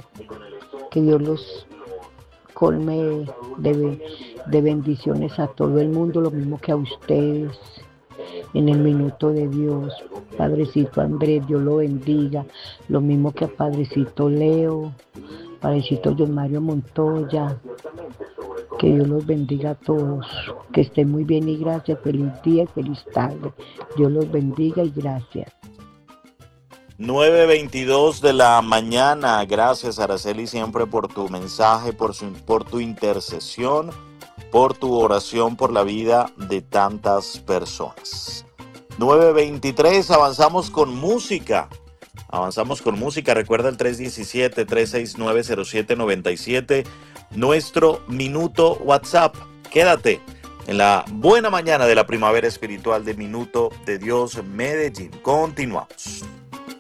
Que Dios los colme de bendiciones a todo el mundo, lo mismo que a ustedes. En el minuto de Dios, Padrecito Andrés, Dios lo bendiga, lo mismo que a Padrecito Leo, Padrecito John Mario Montoya, que Dios los bendiga a todos, que estén muy bien y gracias, feliz día y feliz tarde, Dios los bendiga y gracias. 9:22 de la mañana. Gracias, Araceli, siempre por tu mensaje, por tu intercesión, por tu oración por la vida de tantas personas. 9:23, avanzamos con música. Recuerda el 317-369-0797, nuestro minuto WhatsApp. Quédate en la buena mañana de la primavera espiritual de Minuto de Dios Medellín. Continuamos.